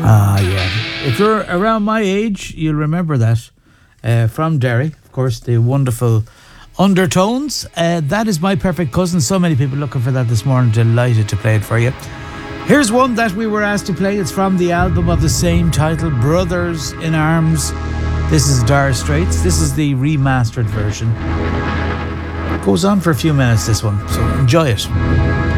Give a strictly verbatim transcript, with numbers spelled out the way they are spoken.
Ah, yeah. If you're around my age, you'll remember that. Uh, from Derry, of course, the wonderful Undertones. Uh, that is My Perfect Cousin. So many people looking for that this morning. Delighted to play it for you. Here's one that we were asked to play. It's from the album of the same title, Brothers in Arms. This is Dire Straits. This is the remastered version. It goes on for a few minutes, this one, so enjoy it.